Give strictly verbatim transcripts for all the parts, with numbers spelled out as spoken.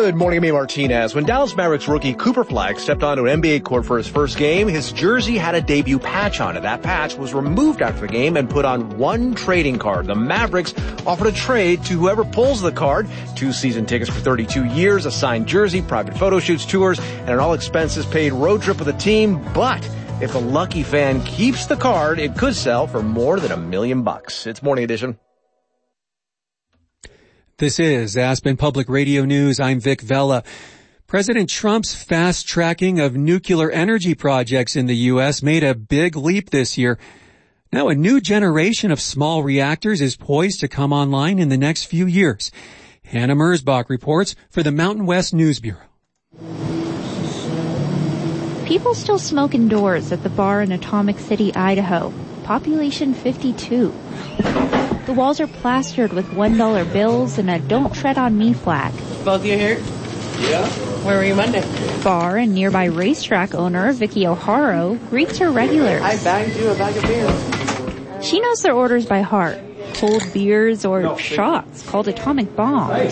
Good morning, I'm Martinez. When Dallas Mavericks rookie Cooper Flag stepped onto an N B A court for his first game, his jersey had a debut patch on it. That patch was removed after the game and put on one trading card. The Mavericks offered a trade to whoever pulls the card. Two season tickets for thirty-two years, a signed jersey, private photo shoots, tours, and an all-expenses-paid road trip with the team. But if the lucky fan keeps the card, it could sell for more than a million bucks. It's Morning Edition. This is Aspen Public Radio News. I'm Vic Vela. President Trump's fast-tracking of nuclear energy projects in the U S made a big leap this year. Now a new generation of small reactors is poised to come online in the next few years. Hannah Mersbach reports for the Mountain West News Bureau. People still smoke indoors at the bar in Atomic City, Idaho. Population fifty-two. The walls are plastered with one dollar bills and a Don't Tread on Me flag. Both of you here? Yeah. Where were you Monday? Bar and nearby racetrack owner Vicky O'Hara greets her regulars. I bagged you a bag of beer. She knows their orders by heart. Cold beers or no, shots called atomic bombs.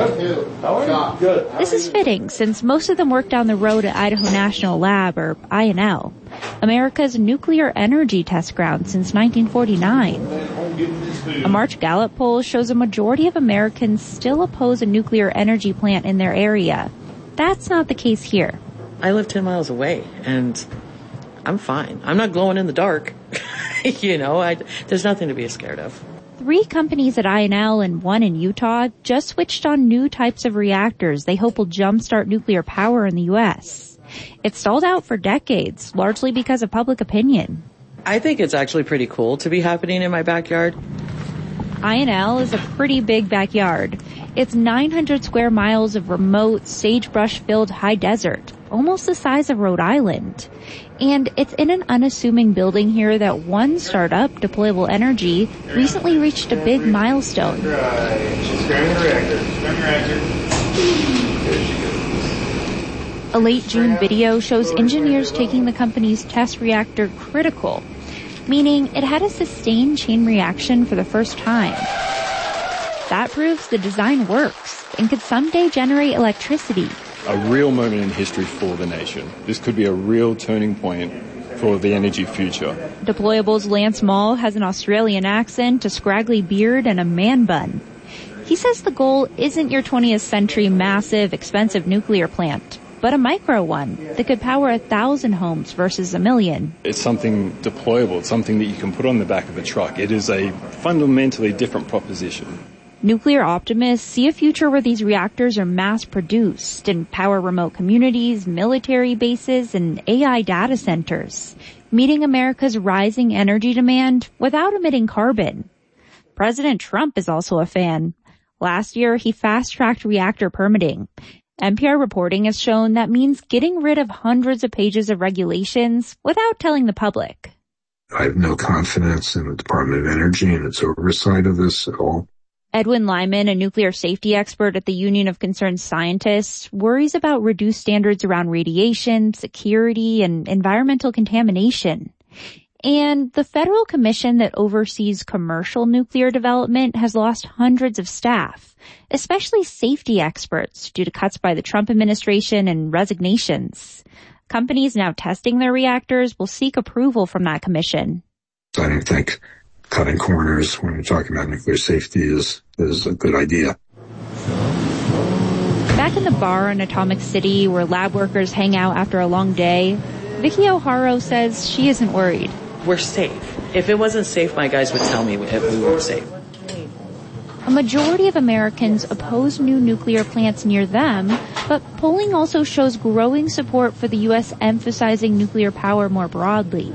Good. This is fitting since most of them work down the road at Idaho National Lab, or I N L, America's nuclear energy test ground since nineteen forty-nine. A March Gallup poll shows a majority of Americans still oppose a nuclear energy plant in their area. That's not the case here. I live ten miles away, and I'm fine. I'm not glowing in the dark. you know, I, there's nothing to be scared of. Three companies at I N L and one in Utah just switched on new types of reactors they hope will jumpstart nuclear power in the U S. It stalled out for decades, largely because of public opinion. I think it's actually pretty cool to be happening in my backyard. I N L is a pretty big backyard. It's nine hundred square miles of remote, sagebrush-filled high desert, almost the size of Rhode Island. And it's in an unassuming building here that one startup, Deployable Energy, recently reached a big milestone. Right. She's squaring the reactor. Squaring the reactor. There she goes. A late June video shows engineers taking the company's test reactor critical, meaning it had a sustained chain reaction for the first time. That proves the design works and could someday generate electricity. A real moment in history for the nation. This could be a real turning point for the energy future. Deployable's Lance Mall has an Australian accent, a scraggly beard, and a man bun. He says the goal isn't your twentieth century massive, expensive nuclear plant, but a micro one that could power a thousand homes versus a million. It's something deployable. It's something that you can put on the back of a truck. It is a fundamentally different proposition. Nuclear optimists see a future where these reactors are mass-produced and power remote communities, military bases, and A I data centers, meeting America's rising energy demand without emitting carbon. President Trump is also a fan. Last year, he fast-tracked reactor permitting. N P R reporting has shown that means getting rid of hundreds of pages of regulations without telling the public. I have no confidence in the Department of Energy and its oversight of this at all. Edwin Lyman, a nuclear safety expert at the Union of Concerned Scientists, worries about reduced standards around radiation, security, and environmental contamination. And the federal commission that oversees commercial nuclear development has lost hundreds of staff, especially safety experts, due to cuts by the Trump administration and resignations. Companies now testing their reactors will seek approval from that commission. I don't think cutting corners when you're talking about nuclear safety is, is a good idea. Back in the bar in Atomic City where lab workers hang out after a long day, Vicky O'Hara says she isn't worried. We're safe. If it wasn't safe, my guys would tell me if we weren't safe. A majority of Americans oppose new nuclear plants near them, but polling also shows growing support for the U S emphasizing nuclear power more broadly.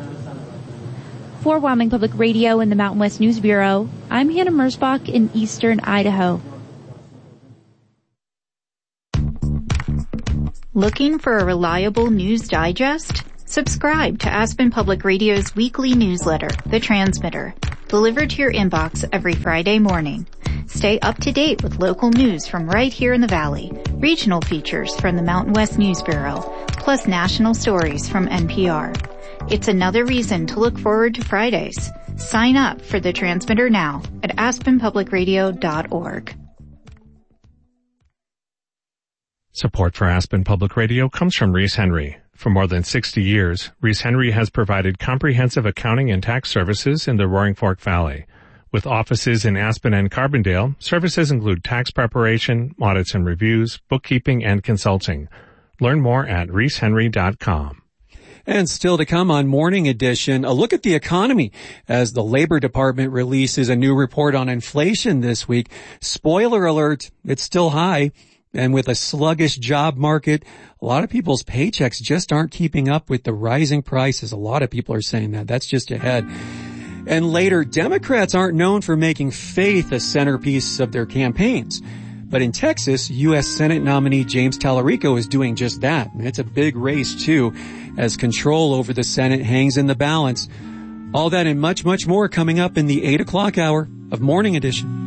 For Wyoming Public Radio and the Mountain West News Bureau, I'm Hannah Mersbach in eastern Idaho. Looking for a reliable news digest? Subscribe to Aspen Public Radio's weekly newsletter, The Transmitter, delivered to your inbox every Friday morning. Stay up to date with local news from right here in the Valley, regional features from the Mountain West News Bureau, plus national stories from N P R. It's another reason to look forward to Fridays. Sign up for The Transmitter now at aspen public radio dot org. Support for Aspen Public Radio comes from Reese Henry. For more than sixty years, Reese Henry has provided comprehensive accounting and tax services in the Roaring Fork Valley. With offices in Aspen and Carbondale, services include tax preparation, audits and reviews, bookkeeping, and consulting. Learn more at reese henry dot com. And still to come on Morning Edition, a look at the economy as the Labor Department releases a new report on inflation this week. Spoiler alert, it's still high. And with a sluggish job market, a lot of people's paychecks just aren't keeping up with the rising prices. A lot of people are saying that. That's just ahead. And later, Democrats aren't known for making faith a centerpiece of their campaigns. But in Texas, U S Senate nominee James Tallarico is doing just that. And it's a big race, too, as control over the Senate hangs in the balance. All that and much, much more coming up in the eight o'clock hour of Morning Edition.